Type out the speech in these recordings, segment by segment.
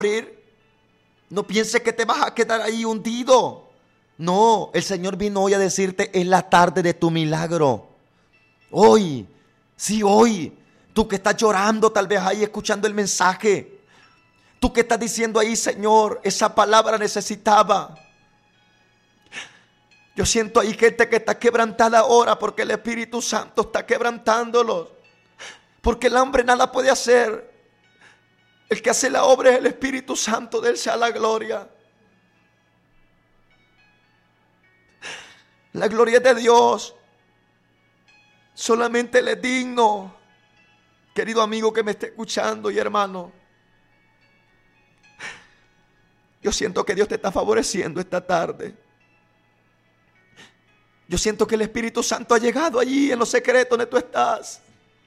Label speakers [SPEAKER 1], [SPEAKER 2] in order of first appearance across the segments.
[SPEAKER 1] morir. No pienses que te vas a quedar ahí hundido. No, el Señor vino hoy a decirte, es la tarde de tu milagro. Hoy, sí, hoy. Tú que estás llorando tal vez ahí escuchando el mensaje. Tú que estás diciendo ahí, Señor, esa palabra necesitaba. Yo siento ahí gente que está quebrantada ahora porque el Espíritu Santo está quebrantándolos. Porque el hombre nada puede hacer. El que hace la obra es el Espíritu Santo, de Él sea la gloria. La gloria es de Dios. Solamente Él es digno. Querido amigo que me esté escuchando y hermano, yo siento que Dios te está favoreciendo esta tarde. Yo siento que el Espíritu Santo ha llegado allí en los secretos donde tú estás.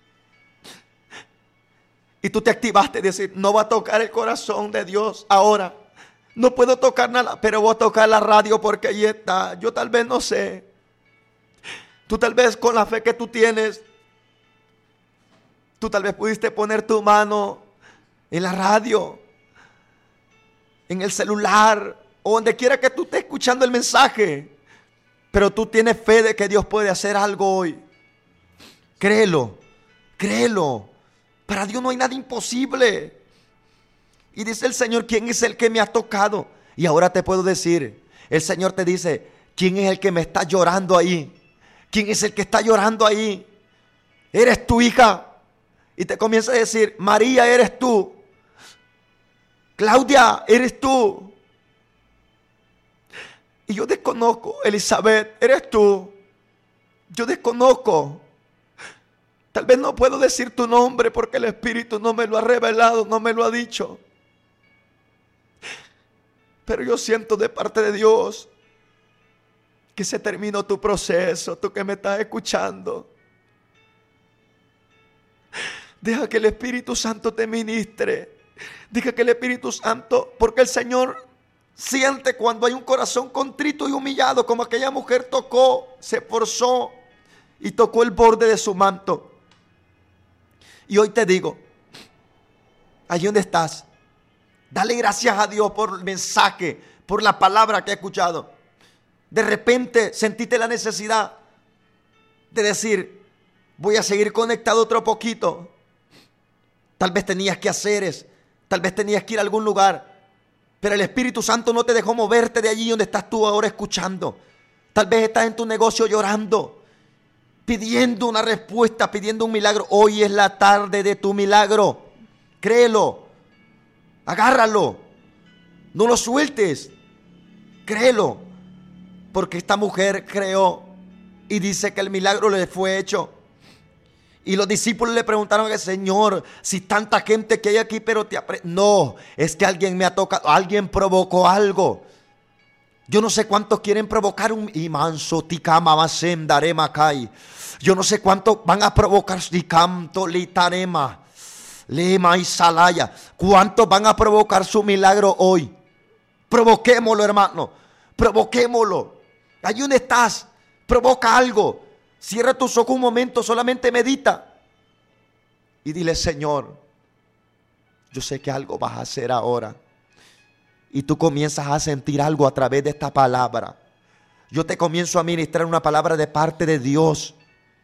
[SPEAKER 1] Y tú te activaste y decir, no va a tocar el corazón de Dios ahora. No puedo tocar nada, pero voy a tocar la radio porque allí está. Yo tal vez no sé. Tú tal vez con la fe que tú tienes, tú tal vez pudiste poner tu mano en la radio, en el celular, o donde quiera que tú estés escuchando el mensaje. Pero tú tienes fe de que Dios puede hacer algo hoy. Créelo, créelo. Para Dios no hay nada imposible. Y dice el Señor, ¿quién es el que me ha tocado? Y ahora te puedo decir, el Señor te dice, ¿quién es el que me está llorando ahí? ¿Quién es el que está llorando ahí? ¿Eres tu hija? Y te comienza a decir, María, eres tú. Claudia, eres tú. Y yo desconozco, Elizabeth, eres tú. Yo desconozco. Tal vez no puedo decir tu nombre porque el Espíritu no me lo ha revelado, no me lo ha dicho. Pero yo siento de parte de Dios que se terminó tu proceso, tú que me estás escuchando. Deja que el Espíritu Santo te ministre. Deja que el Espíritu Santo, porque el Señor siente cuando hay un corazón contrito y humillado, como aquella mujer tocó, se esforzó y tocó el borde de su manto. Y hoy te digo, allí donde estás, dale gracias a Dios por el mensaje, por la palabra que he escuchado. De repente sentiste la necesidad de decir, voy a seguir conectado otro poquito. Tal vez tenías que hacer, tal vez tenías que ir a algún lugar, pero el Espíritu Santo no te dejó moverte de allí donde estás tú ahora escuchando. Tal vez estás en tu negocio llorando, pidiendo una respuesta, pidiendo un milagro. Hoy es la tarde de tu milagro. Créelo, agárralo, no lo sueltes, créelo, porque esta mujer creó y dice que el milagro le fue hecho. Y los discípulos le preguntaron al Señor, si tanta gente que hay aquí, pero no, es que alguien me ha tocado, alguien provocó algo. Yo no sé cuántos quieren provocar un imanso ticama masem darema kai. Yo no sé cuántos van a provocar ticamto litarema lema y salaya. ¿Cuántos van a provocar su milagro hoy? Provoquémoslo, hermano, provoquémoslo. Allí donde estás, provoca algo. Cierra tus ojos un momento, solamente medita y dile, Señor, yo sé que algo vas a hacer ahora. Y tú comienzas a sentir algo a través de esta palabra. Yo te comienzo a ministrar una palabra de parte de Dios.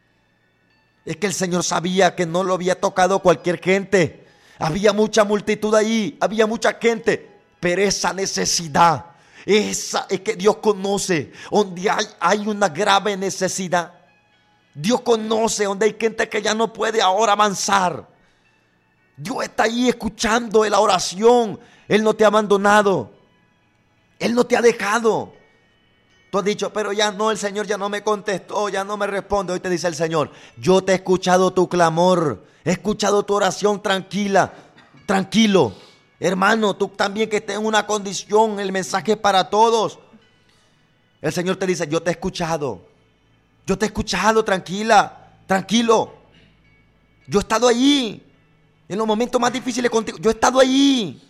[SPEAKER 1] Es que el Señor sabía que no lo había tocado cualquier gente. Había mucha multitud ahí, había mucha gente, pero esa necesidad, esa es que Dios conoce, donde hay una grave necesidad. Dios conoce donde hay gente que ya no puede ahora avanzar. Dios está ahí escuchando la oración. Él no te ha abandonado. Él no te ha dejado. Tú has dicho, pero ya no, el Señor ya no me contestó, ya no me responde. Hoy te dice el Señor, yo te he escuchado tu clamor, he escuchado tu oración, tranquila, tranquilo. Hermano, tú también que estés en una condición, el mensaje es para todos. El Señor te dice, yo te he escuchado. Yo te he escuchado, tranquila, tranquilo. Yo he estado allí, en los momentos más difíciles contigo. Yo he estado allí.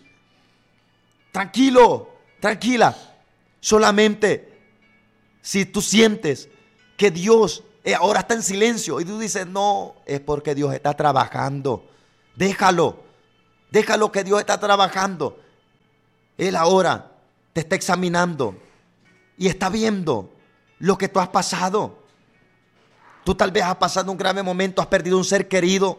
[SPEAKER 1] Tranquilo, tranquila. Solamente si tú sientes que Dios ahora está en silencio y tú dices, no, es porque Dios está trabajando. Déjalo que Dios está trabajando. Él ahora te está examinando y está viendo lo que tú has pasado. Tú tal vez has pasado un grave momento, has perdido un ser querido.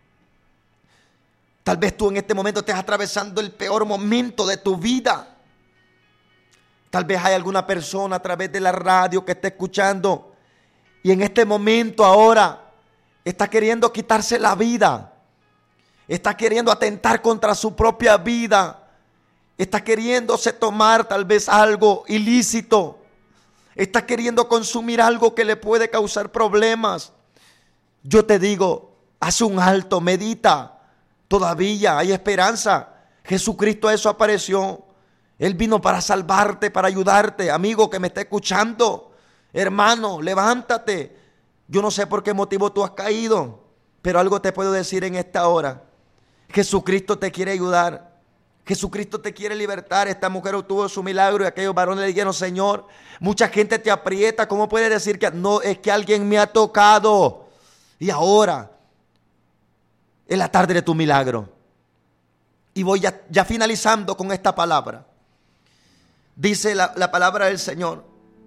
[SPEAKER 1] Tal vez tú en este momento estés atravesando el peor momento de tu vida. Tal vez hay alguna persona a través de la radio que esté escuchando y en este momento ahora está queriendo quitarse la vida. Está queriendo atentar contra su propia vida. Está queriéndose tomar tal vez algo ilícito. Está queriendo consumir algo que le puede causar problemas. Yo te digo, haz un alto, medita. Todavía hay esperanza. Jesucristo a eso apareció. Él vino para salvarte, para ayudarte. Amigo que me está escuchando, hermano, levántate. Yo no sé por qué motivo tú has caído, pero algo te puedo decir en esta hora. Jesucristo te quiere ayudar. Jesucristo te quiere libertar. Esta mujer obtuvo su milagro y aquellos varones le dijeron: Señor, mucha gente te aprieta. ¿Cómo puedes decir que no? Es que alguien me ha tocado. Y ahora es la tarde de tu milagro. Y voy ya finalizando con esta palabra. Dice la palabra del Señor,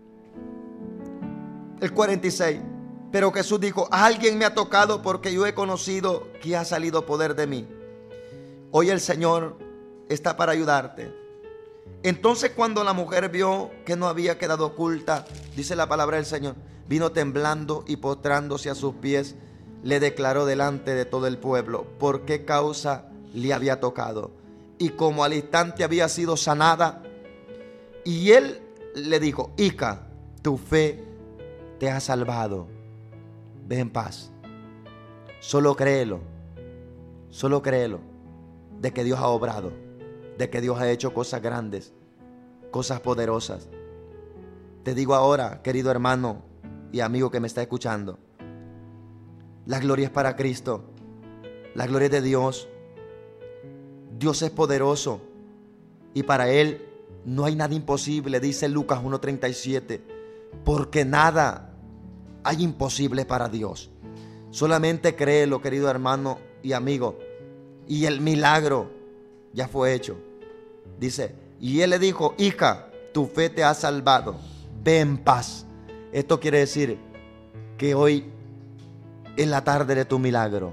[SPEAKER 1] el 46. Pero Jesús dijo: alguien me ha tocado, porque yo he conocido que ha salido poder de mí. Hoy el Señor está para ayudarte. Entonces, cuando la mujer vio que no había quedado oculta, dice la palabra del Señor, vino temblando y postrándose a sus pies, le declaró delante de todo el pueblo por qué causa le había tocado y cómo al instante había sido sanada. Y él le dijo: hija, tu fe te ha salvado. Ve en paz. Solo créelo de que Dios ha obrado, de que Dios ha hecho cosas grandes, cosas poderosas. Te digo ahora, querido hermano y amigo que me está escuchando, la gloria es para Cristo, la gloria es de Dios. Dios es poderoso y para Él no hay nada imposible, dice Lucas 1:37, porque nada hay imposible para Dios. Solamente créelo, querido hermano y amigo, y el milagro ya fue hecho. Dice, y él le dijo: hija, tu fe te ha salvado, ve en paz. Esto quiere decir que hoy es la tarde de tu milagro.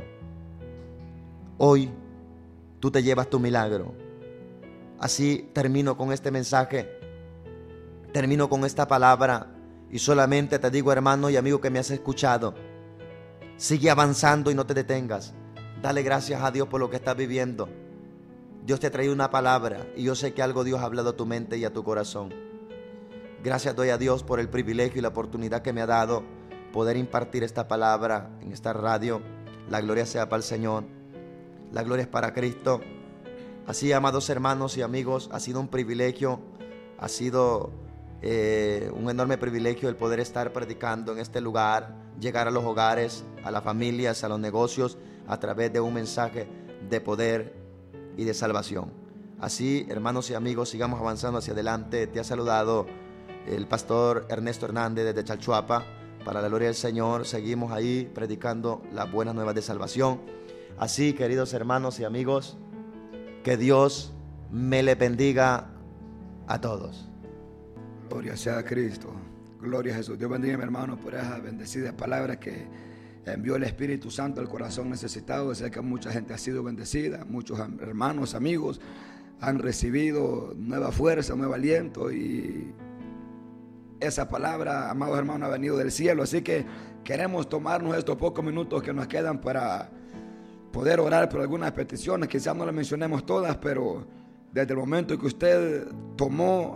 [SPEAKER 1] Hoy tú te llevas tu milagro. Así termino con este mensaje, termino con esta palabra y solamente te digo, hermano y amigo que me has escuchado, sigue avanzando y no te detengas. Dale gracias a Dios por lo que estás viviendo. Dios te ha traído una palabra y yo sé que algo Dios ha hablado a tu mente y a tu corazón. Gracias doy a Dios por el privilegio y la oportunidad que me ha dado poder impartir esta palabra en esta radio. La gloria sea para el Señor. La gloria es para Cristo. Así, amados hermanos y amigos, ha sido un privilegio, ha sido un enorme privilegio el poder estar predicando en este lugar, llegar a los hogares, a las familias, a los negocios, a través de un mensaje de poder y de salvación. Así, hermanos y amigos, sigamos avanzando hacia adelante. Te ha saludado el pastor Ernesto Hernández desde Chalchuapa. Para la gloria del Señor, seguimos ahí predicando las buenas nuevas de salvación. Así, queridos hermanos y amigos, que Dios me le bendiga a todos.
[SPEAKER 2] Gloria sea a Cristo, gloria a Jesús. Dios bendiga a mi hermano por esa bendecida palabra que envió el Espíritu Santo al corazón necesitado. Sé que mucha gente ha sido bendecida, muchos hermanos, amigos han recibido nueva fuerza, nuevo aliento, y esa palabra, amados hermanos, ha venido del cielo. Así que queremos tomarnos estos pocos minutos que nos quedan para poder orar por algunas peticiones. Quizás no las mencionemos todas, pero desde el momento que usted tomó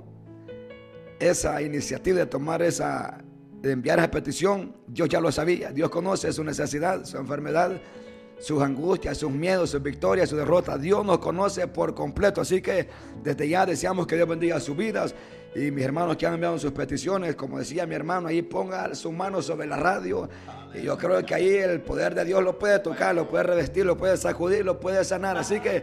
[SPEAKER 2] esa iniciativa de enviar esa petición, Dios ya lo sabía. Dios conoce su necesidad, su enfermedad, sus angustias, sus miedos, sus victorias, sus derrotas. Dios nos conoce por completo. Así que desde ya deseamos que Dios bendiga sus vidas. Y mis hermanos que han enviado sus peticiones, como decía mi hermano, ahí ponga sus manos sobre la radio. Y yo creo que ahí el poder de Dios lo puede tocar, lo puede revestir, lo puede sacudir, lo puede sanar. Así que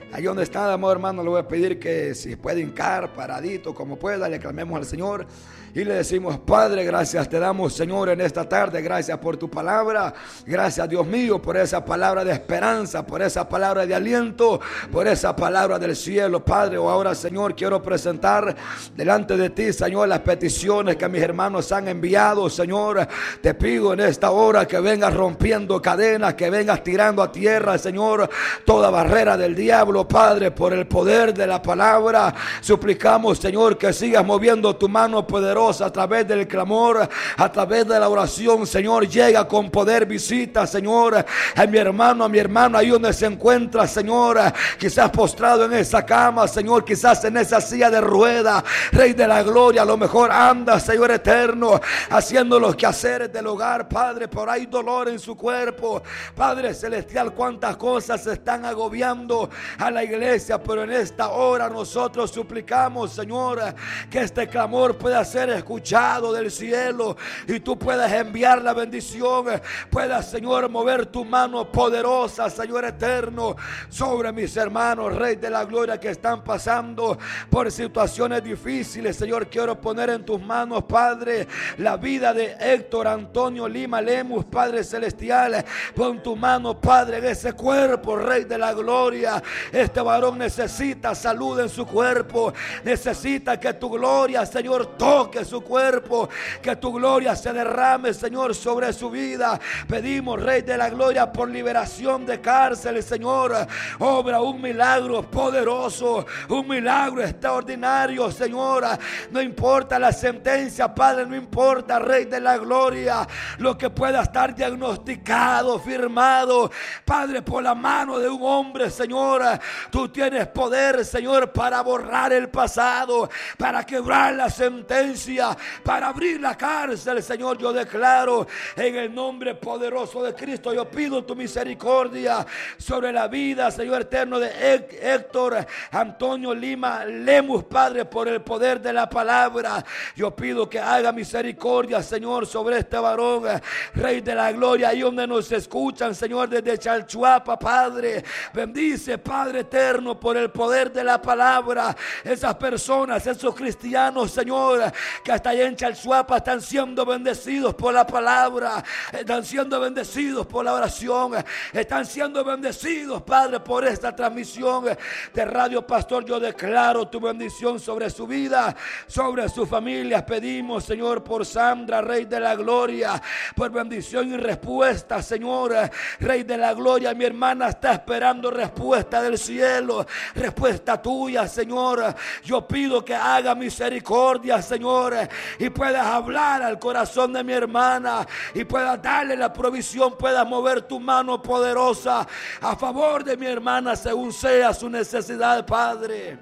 [SPEAKER 2] Ahí donde está, amor hermano, le voy a pedir que si puede hincar, paradito, como pueda, le clamemos al Señor y le decimos: Padre, gracias te damos, Señor, en esta tarde. Gracias por tu palabra. Gracias, Dios mío, por esa palabra de esperanza, por esa palabra de aliento, por esa palabra del cielo, Padre. Ahora, Señor, quiero presentar delante de ti, Señor, las peticiones que mis hermanos han enviado. Señor, te pido en esta hora que vengas rompiendo cadenas, que vengas tirando a tierra, Señor, toda barrera del diablo, Padre, por el poder de la palabra. Suplicamos, Señor, que sigas moviendo tu mano poderosa a través del clamor, a través de la oración. Señor, llega con poder, visita, Señor, a mi hermano, a mi hermana, ahí donde se encuentra, Señor, quizás postrado en esa cama, Señor, quizás en esa silla de rueda. Rey de la gloria, a lo mejor anda, Señor eterno, haciendo los quehaceres del hogar, Padre, pero hay dolor en su cuerpo. Padre celestial, cuántas cosas se están agobiando a la iglesia, pero en esta hora nosotros suplicamos, Señor, que este clamor pueda ser escuchado del cielo y tú puedas enviar la bendición, puedas, Señor, mover tu mano poderosa, Señor eterno, sobre mis hermanos, Rey de la gloria, que están pasando por situaciones difíciles. Señor, quiero poner en tus manos, Padre, la vida de Héctor Antonio Lima Lemus, Padre celestial. Pon tu mano, Padre, en ese cuerpo, Rey de la gloria. Este varón necesita salud en su cuerpo, necesita que tu gloria, Señor, toque su cuerpo, que tu gloria se derrame, Señor, sobre su vida. Pedimos, Rey de la gloria, por liberación de cárceles, Señor. Obra un milagro poderoso, un milagro extraordinario, Señor. No importa la sentencia, Padre, no importa, Rey de la gloria, lo que pueda estar diagnosticado, firmado, Padre, por la mano de un hombre, Señor. Tú tienes poder, Señor, para borrar el pasado, para quebrar la sentencia, para abrir la cárcel, Señor. Yo declaro en el nombre poderoso de Cristo, yo pido tu misericordia sobre la vida, Señor eterno, de Héctor Antonio Lima Lemus, Padre, por el poder de la palabra. Yo pido que haga misericordia, Señor, sobre este varón, Rey de la gloria, ahí donde nos escuchan, Señor, desde Chalchuapa, Padre. Bendice, Padre eterno, por el poder de la palabra, esas personas, esos cristianos, Señor, que hasta allá en Chalchuapa están siendo bendecidos por la palabra, están siendo bendecidos por la oración, están siendo bendecidos, Padre, por esta transmisión de Radio Pastor. Yo declaro tu bendición sobre su vida, sobre sus familias. Pedimos, Señor, por Sandra, Rey de la gloria, por bendición y respuesta, Señor, Rey de la gloria. Mi hermana está esperando respuesta del cielo, respuesta tuya, Señor. Yo pido que haga misericordia, Señor, y puedas hablar al corazón de mi hermana y puedas darle la provisión, puedas mover tu mano poderosa a favor de mi hermana según sea su necesidad, Padre.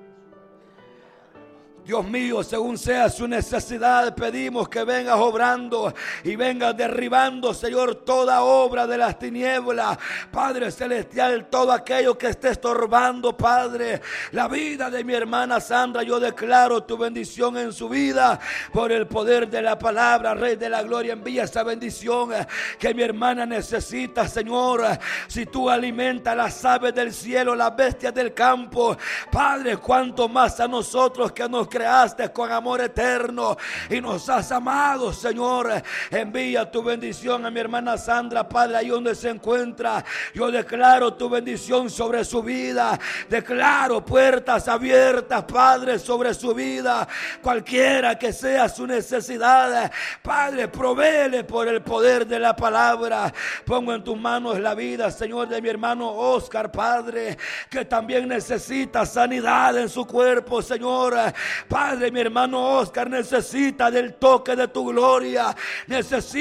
[SPEAKER 2] Dios mío, según sea su necesidad, pedimos que vengas obrando y vengas derribando, Señor, toda obra de las tinieblas, Padre celestial, todo aquello que esté estorbando, Padre, la vida de mi hermana Sandra. Yo declaro tu bendición en su vida por el poder de la palabra. Rey de la gloria, envía esa bendición que mi hermana necesita, Señor. Si tú alimentas las aves del cielo, las bestias del campo, Padre, cuánto más a nosotros que nos creaste con amor eterno y nos has amado, Señor. Envía tu bendición a mi hermana Sandra, Padre, ahí donde se encuentra. Yo declaro tu bendición sobre su vida, declaro puertas abiertas, Padre, sobre su vida, cualquiera que sea su necesidad, Padre, provéele por el poder de la palabra. Pongo en tus manos la vida, Señor, de mi hermano Oscar, Padre, que también necesita sanidad en su cuerpo, Señor. Padre, mi hermano Oscar necesita del toque de tu gloria, necesita